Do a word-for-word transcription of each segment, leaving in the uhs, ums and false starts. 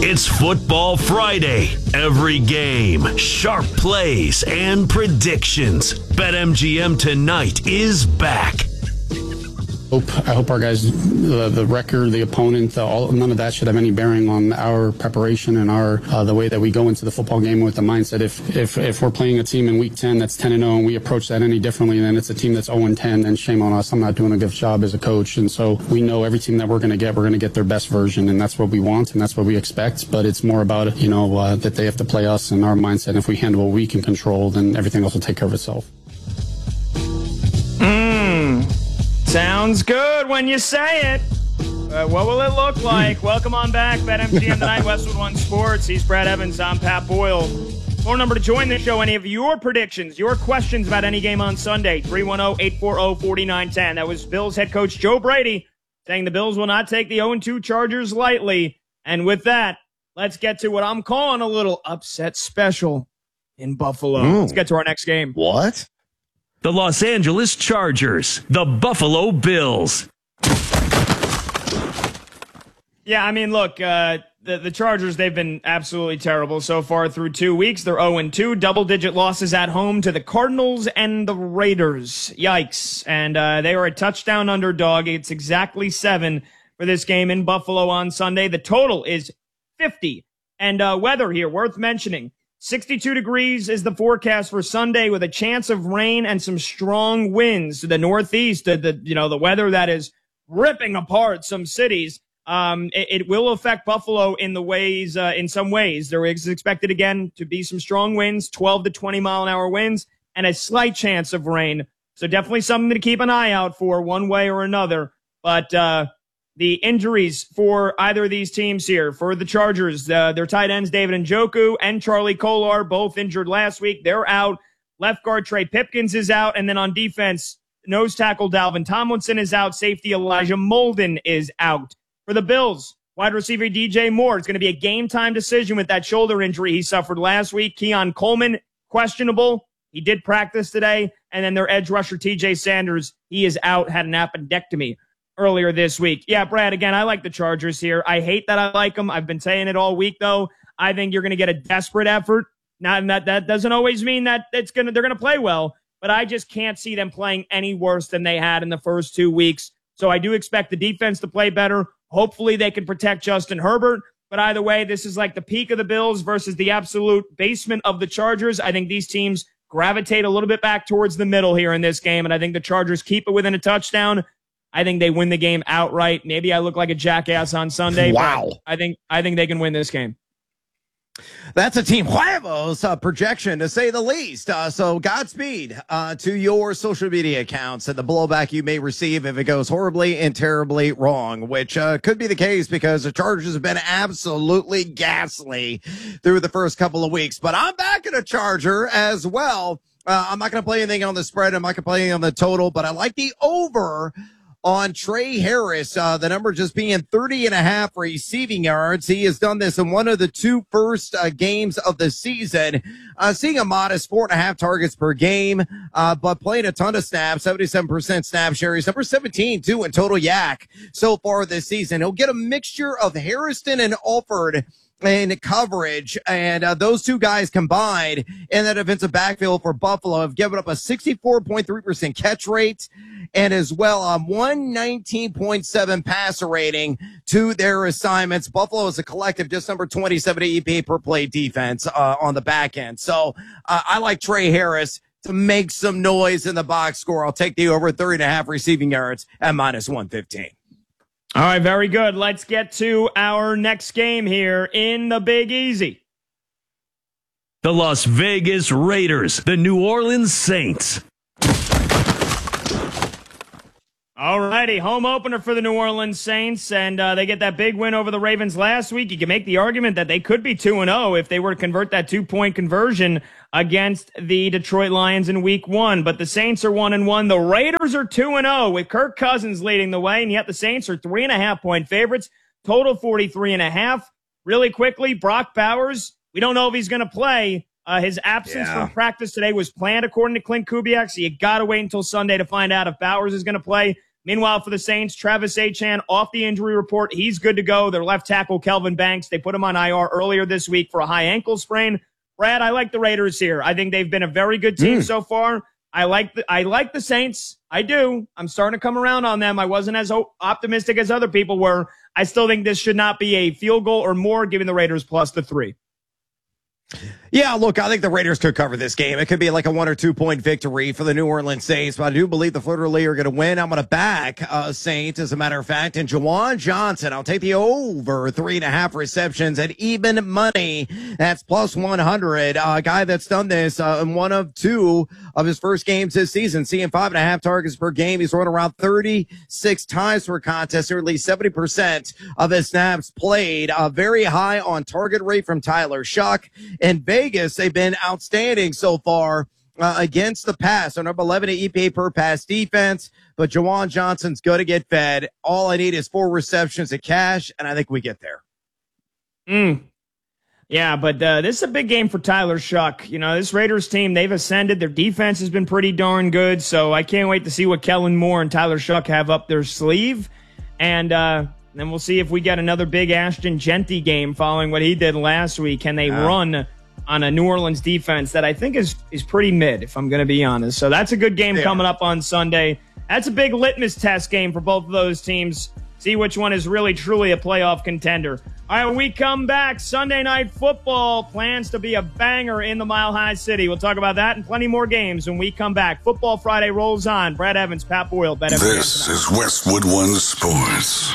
It's Football Friday. Every game, sharp plays, and predictions. BetMGM tonight is back. Hope, I hope our guys, the, the record, the opponent, the, all, none of that should have any bearing on our preparation and our uh, the way that we go into the football game with the mindset. If if if we're playing a team in week ten that's ten and oh and we approach that any differently, then it's a team that's oh and ten, then shame on us. I'm not doing a good job as a coach. And so we know every team that we're going to get, we're going to get their best version, and that's what we want and that's what we expect. But it's more about, you know, uh, that they have to play us and our mindset. And if we handle what we can control, then everything else will take care of itself. Sounds good when you say it. Uh, what will it look like? Welcome on back. BetMGM tonight, Westwood One Sports. He's Brad Evans. I'm Pat Boyle. Phone number to join the show. Any of your predictions, your questions about any game on Sunday, three one zero, eight four zero, four nine one zero. That was Bills head coach Joe Brady saying the Bills will not take the oh and two Chargers lightly. And with that, let's get to what I'm calling a little upset special in Buffalo. Mm. Let's get to our next game. What? The Los Angeles Chargers, the Buffalo Bills. Yeah, I mean, look, uh, the, the Chargers, they've been absolutely terrible so far through two weeks. They're oh and two, double-digit losses at home to the Cardinals and the Raiders. Yikes. And uh, they are a touchdown underdog. It's exactly seven for this game in Buffalo on Sunday. The total is fifty. And uh, weather here, worth mentioning. sixty-two degrees is the forecast for Sunday with a chance of rain and some strong winds to the northeast. The, the you know, the weather that is ripping apart some cities. Um, it, it will affect Buffalo in the ways, uh, in some ways. There is expected again to be some strong winds, twelve to twenty mile an hour winds, and a slight chance of rain. So definitely something to keep an eye out for one way or another. But, uh, the injuries for either of these teams here, for the Chargers, uh, their tight ends, David Njoku and Charlie Kolar, both injured last week. They're out. Left guard Trey Pipkins is out. And then on defense, nose tackle Dalvin Tomlinson is out. Safety Elijah Molden is out. For the Bills, wide receiver D J Moore, it's going to be a game-time decision with that shoulder injury he suffered last week. Keon Coleman, questionable. He did practice today. And then their edge rusher T J Sanders, he is out, had an appendectomy earlier this week. Yeah, Brad, again, I like the Chargers here. I hate that I like them. I've been saying it all week, though. I think you're going to get a desperate effort. Not that that doesn't always mean that it's gonna they're going to play well, but I just can't see them playing any worse than they had in the first two weeks. So I do expect the defense to play better. Hopefully they can protect Justin Herbert. But either way, this is like the peak of the Bills versus the absolute basement of the Chargers. I think these teams gravitate a little bit back towards the middle here in this game, and I think the Chargers keep it within a touchdown. I think they win the game outright. Maybe I look like a jackass on Sunday. Wow. But I think I think they can win this game. That's a Team Huevos uh, projection, to say the least. Uh, so Godspeed uh, to your social media accounts and the blowback you may receive if it goes horribly and terribly wrong, which uh, could be the case because the Chargers have been absolutely ghastly through the first couple of weeks. But I'm back at a Charger as well. Uh, I'm not going to play anything on the spread. I'm not going to play anything on the total, but I like the over on Trey Harris, uh, the number just being thirty and a half receiving yards. He has done this in one of the two first uh, games of the season, uh, seeing a modest four and a half targets per game, uh, but playing a ton of snaps, seventy-seven percent snap share. He's number seventeen, too, in total yak so far this season. He'll get a mixture of Harrison and Alford in coverage, and uh, those two guys combined in that defensive backfield for Buffalo have given up a sixty-four point three percent catch rate and as well um, one nineteen point seven passer rating to their assignments. Buffalo is a collective just number twenty-seven E P A per play defense uh, on the back end. So uh, I like Trey Harris to make some noise in the box score. I'll take the over thirty and a half receiving yards at minus one fifteen. All right, very good. Let's get to our next game here in the Big Easy. The Las Vegas Raiders, the New Orleans Saints. All righty, home opener for the New Orleans Saints, and uh, they get that big win over the Ravens last week. You can make the argument that they could be two and oh if they were to convert that two-point conversion against the Detroit Lions in week one. But the Saints are one and one. The Raiders are two and oh with Kirk Cousins leading the way, and yet the Saints are three and a half point favorites. Total forty-three and a half. Really quickly, Brock Bowers, we don't know if he's going to play. Uh, his absence yeah. from practice today was planned according to Clint Kubiak, so you got to wait until Sunday to find out if Bowers is going to play. Meanwhile, for the Saints, Travis Etienne off the injury report. He's good to go. Their left tackle, Kelvin Banks, they put him on I R earlier this week for a high ankle sprain. Brad, I like the Raiders here. I think they've been a very good team mm. so far. I like the I like the Saints. I do. I'm starting to come around on them. I wasn't as optimistic as other people were. I still think this should not be a field goal or more, giving the Raiders plus the three. Yeah, look, I think the Raiders could cover this game. It could be like a one or two point victory for the New Orleans Saints, but I do believe the Fleur-de-Lis are going to win. I'm going to back uh, Saints, as a matter of fact, and Juwan Johnson. I'll take the over three and a half receptions at even money. That's plus one hundred. Uh, a guy that's done this uh, in one of two of his first games this season, seeing five and a half targets per game. He's run around thirty-six times per contest, or at least seventy percent of his snaps played. Uh, very high on target rate from Tyler Shuck. And Vegas, they've been outstanding so far uh, against the pass. So number eleven at E P A per pass defense, but Juwan Johnson's going to get fed. All I need is four receptions of cash, and I think we get there. Mm. Yeah, but uh, this is a big game for Tyler Shuck. You know, this Raiders team, they've ascended. Their defense has been pretty darn good, so I can't wait to see what Kellen Moore and Tyler Shuck have up their sleeve. And uh, then we'll see if we get another big Ashton Genty game following what he did last week. Can they uh. run on a New Orleans defense that I think is is pretty mid, if I'm going to be honest. So that's a good game yeah. coming up on Sunday. That's a big litmus test game for both of those teams. See which one is really, truly a playoff contender. All right, when we come back, Sunday Night Football plans to be a banger in the Mile High City. We'll talk about that and plenty more games when we come back. Football Friday rolls on. Brad Evans, Pat Boyle, Bet M G M. This is Westwood One Sports.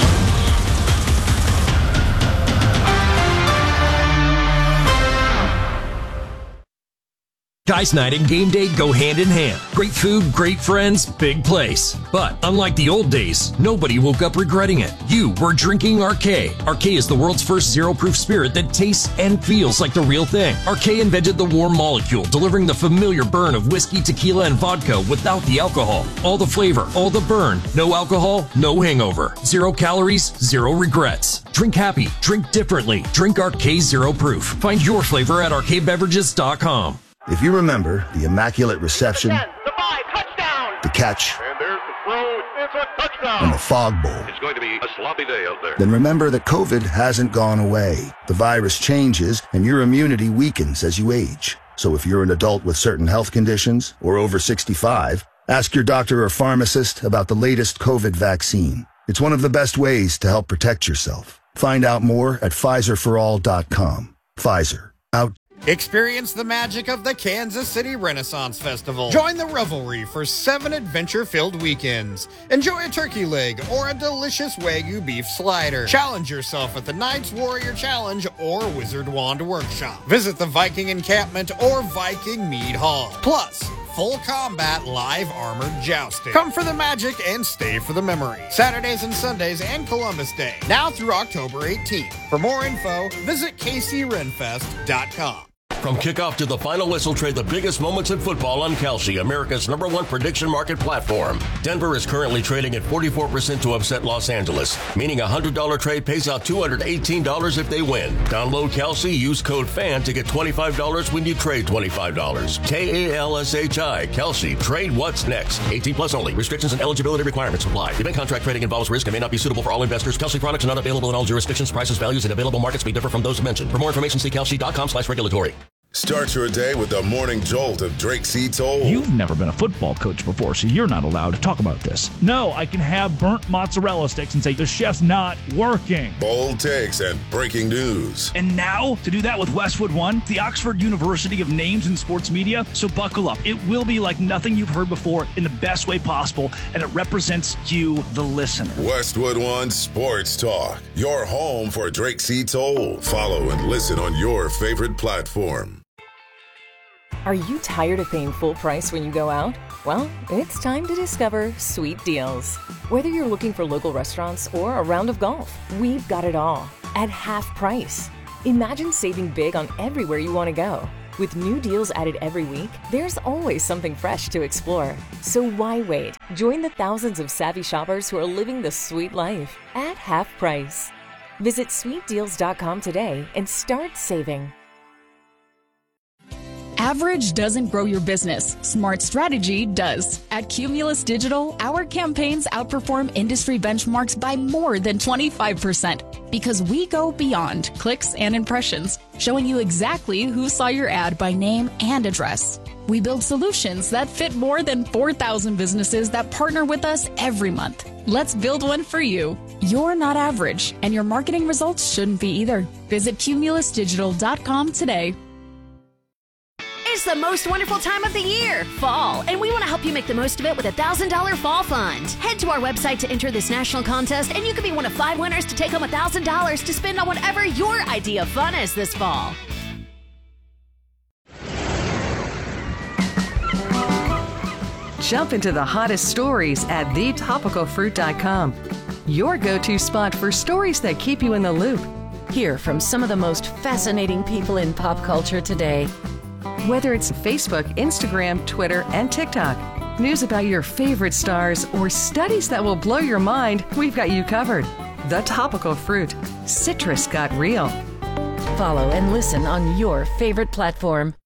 Guys night and game day go hand in hand. Great food, great friends, big place. But unlike the old days, nobody woke up regretting it. You were drinking Arcade. Arcade is the world's first zero-proof spirit that tastes and feels like the real thing. Arcade invented the warm molecule, delivering the familiar burn of whiskey, tequila, and vodka without the alcohol. All the flavor, all the burn. No alcohol, no hangover. Zero calories, zero regrets. Drink happy, drink differently. Drink Arcade Zero Proof. Find your flavor at arcade beverages dot com. If you remember the immaculate reception, ten, the five, touchdown, the catch, and there's the throw, it's a touchdown, and the fog bowl, it's going to be a sloppy day out there. Then remember that COVID hasn't gone away. The virus changes, and your immunity weakens as you age. So if you're an adult with certain health conditions or over sixty-five, ask your doctor or pharmacist about the latest COVID vaccine. It's one of the best ways to help protect yourself. Find out more at Pfizer for all dot com. Pfizer. Out. Experience the magic of the Kansas City Renaissance Festival. Join the revelry for seven adventure-filled weekends. Enjoy a turkey leg or a delicious Wagyu beef slider. Challenge yourself at the Knights Warrior Challenge or Wizard Wand Workshop. Visit the Viking Encampment or Viking Mead Hall. Plus, full combat live armored jousting. Come for the magic and stay for the memory. Saturdays and Sundays and Columbus Day. Now through October eighteenth. For more info, visit K C Renfest dot com. From kickoff to the final whistle, trade the biggest moments in football on Kalshi, America's number one prediction market platform. Denver is currently trading at forty-four percent to upset Los Angeles, meaning a one hundred dollars trade pays out two hundred eighteen dollars if they win. Download Kalshi, use code FAN to get twenty-five dollars when you trade twenty-five dollars. K A L S H I, Kalshi. Trade what's next. eighteen plus only. Restrictions and eligibility requirements apply. Event contract trading involves risk and may not be suitable for all investors. Kalshi products are not available in all jurisdictions. Prices, values, and available markets may differ from those mentioned. For more information, see Kalshi dot com slash regulatory. Start your day with the morning jolt of Drake Seats Old. You've never been a football coach before, so you're not allowed to talk about this. No, I can have burnt mozzarella sticks and say, the chef's not working. Bold takes and breaking news. And now, to do that with Westwood One, the Oxford University of names in sports media, so buckle up. It will be like nothing you've heard before in the best way possible, and it represents you, the listener. Westwood One Sports Talk, your home for Drake Seats Old. Follow and listen on your favorite platform. Are you tired of paying full price when you go out? Well, it's time to discover Sweet Deals. Whether you're looking for local restaurants or a round of golf, we've got it all at half price. Imagine saving big on everywhere you want to go. With new deals added every week, there's always something fresh to explore. So why wait? Join the thousands of savvy shoppers who are living the sweet life at half price. Visit sweet deals dot com today and start saving. Average doesn't grow your business. Smart strategy does. At Cumulus Digital, our campaigns outperform industry benchmarks by more than twenty-five percent because we go beyond clicks and impressions, showing you exactly who saw your ad by name and address. We build solutions that fit more than four thousand businesses that partner with us every month. Let's build one for you. You're not average, and your marketing results shouldn't be either. Visit cumulus digital dot com today. It's the most wonderful time of the year, fall, and we want to help you make the most of it with a one thousand dollars fall fund. Head to our website to enter this national contest, and you could be one of five winners to take home one thousand dollars to spend on whatever your idea of fun is this fall. Jump into the hottest stories at the topical fruit dot com. Your go-to spot for stories that keep you in the loop. Hear from some of the most fascinating people in pop culture today. Whether it's Facebook, Instagram, Twitter, and TikTok, news about your favorite stars, or studies that will blow your mind, we've got you covered. The Topical Fruit. Citrus got real. Follow and listen on your favorite platform.